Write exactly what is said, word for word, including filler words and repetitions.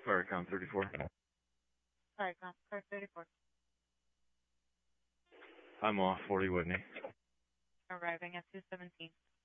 Claricon thirty-four. Claricon, car thirty-four. I'm off forty Whitney. Arriving at two seventeen.